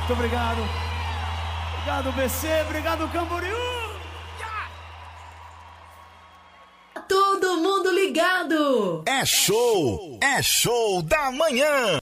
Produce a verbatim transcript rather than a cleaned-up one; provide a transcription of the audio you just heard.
Muito obrigado. Obrigado, B C. Obrigado, Camboriú. Todo mundo ligado. É show. É show da manhã.